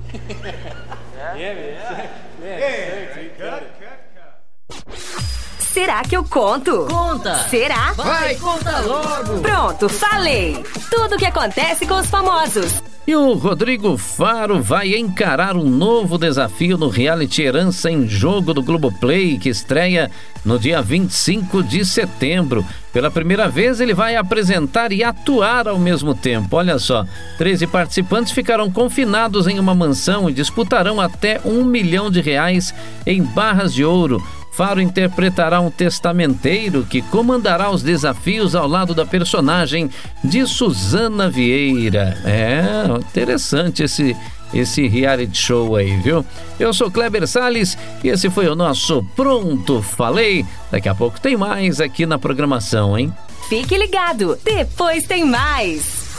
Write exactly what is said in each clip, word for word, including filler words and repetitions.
Será que eu conto? Conta! Será? Vai, conta logo! Pronto, falei! Tudo o que acontece com os famosos. E o Rodrigo Faro vai encarar um novo desafio no reality Herança em Jogo do Globoplay, que estreia no dia vinte e cinco de setembro. Pela primeira vez, ele vai apresentar e atuar ao mesmo tempo. Olha só, treze participantes ficarão confinados em uma mansão e disputarão até um milhão de reais em barras de ouro. Faro interpretará um testamenteiro que comandará os desafios ao lado da personagem de Suzana Vieira. É, interessante esse, esse reality show aí, viu? Eu sou Kleber Salles e esse foi o nosso Pronto Falei. Daqui a pouco tem mais aqui na programação, hein? Fique ligado, depois tem mais!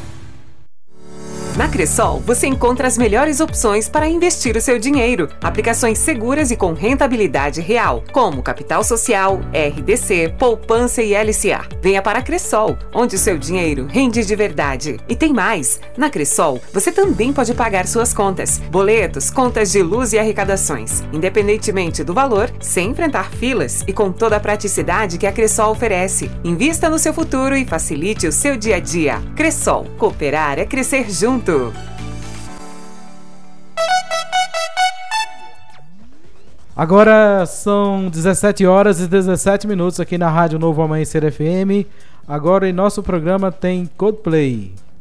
Na Cressol, você encontra as melhores opções para investir o seu dinheiro. Aplicações seguras e com rentabilidade real, como Capital Social, R D C, Poupança e L C A. Venha para a Cressol, onde o seu dinheiro rende de verdade. E tem mais! Na Cressol, você também pode pagar suas contas, boletos, contas de luz e arrecadações, independentemente do valor, sem enfrentar filas e com toda a praticidade que a Cressol oferece. Invista no seu futuro e facilite o seu dia a dia. Cressol, cooperar é crescer junto. Agora são dezessete horas e dezessete minutos aqui na Rádio Novo Amanhecer F M. Agora em nosso programa tem Coldplay.